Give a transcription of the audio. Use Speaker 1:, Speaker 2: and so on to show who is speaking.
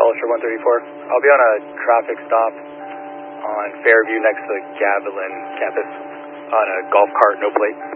Speaker 1: Hollister 134. I'll be on a traffic stop on Fairview next to the Gavilan campus on a golf cart, no plate.